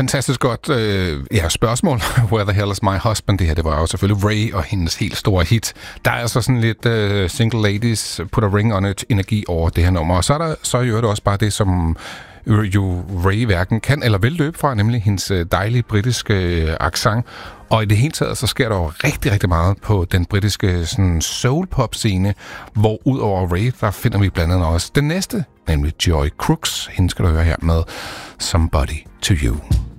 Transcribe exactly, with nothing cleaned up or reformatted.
fantastisk godt øh, ja, spørgsmål. Where the hell is my husband? Det her, det var jo selvfølgelig Ray og hendes helt store hit. Der er altså sådan lidt øh, single ladies, put a ring on it, energi over det her nummer. Og så er der så jo også bare det, som jo Ray hverken kan eller vil løbe fra, nemlig hendes dejlige britiske øh, accent. Og i det hele taget, så sker der jo rigtig, rigtig meget på den britiske sådan, soul-pop-scene, hvor ud over Ray, der finder vi blandt andet også den næste, nemlig Joy Crooks. Hende skal du høre her med Somebody to You.